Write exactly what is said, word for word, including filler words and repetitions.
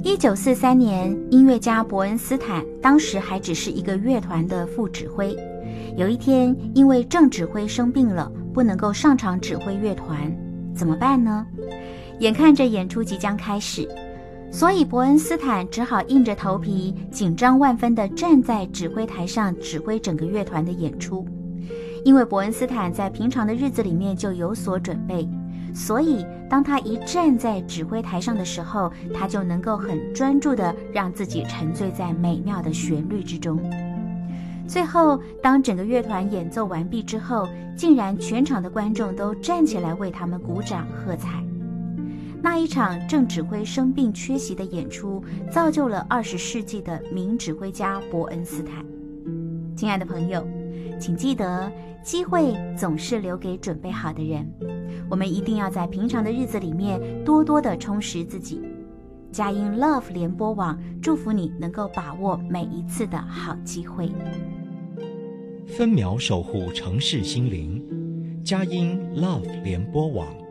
一九四三年，音乐家伯恩斯坦当时还只是一个乐团的副指挥。有一天，因为正指挥生病了，不能够上场指挥乐团，怎么办呢？眼看着演出即将开始，所以伯恩斯坦只好硬着头皮，紧张万分地站在指挥台上指挥整个乐团的演出。因为伯恩斯坦在平常的日子里面就有所准备，所以当他一站在指挥台上的时候，他就能够很专注地让自己沉醉在美妙的旋律之中。最后，当整个乐团演奏完毕之后，竟然全场的观众都站起来为他们鼓掌喝彩。那一场正指挥生病缺席的演出，造就了二十世纪的名指挥家伯恩斯坦。亲爱的朋友，请记得，机会总是留给准备好的人。我们一定要在平常的日子里面多多的充实自己。佳音 Love 联播网祝福你能够把握每一次的好机会。 分秒守护城市心灵，佳音 Love 联播网。